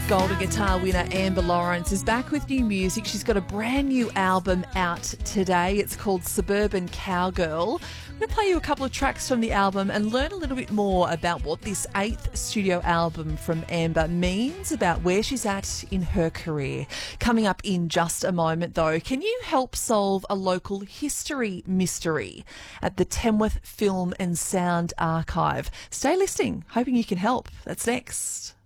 Golden Guitar winner Amber Lawrence is back with new music. She's got a brand new album out today. It's called Suburban Cowgirl. I'm going to play you a couple of tracks from the album and learn a little bit more about what this 8th studio album from Amber means, about where she's at in her career. Coming up in just a moment, though, can you help solve a local history mystery at the Tamworth Film and Sound Archive? Stay listening, hoping you can help. That's next.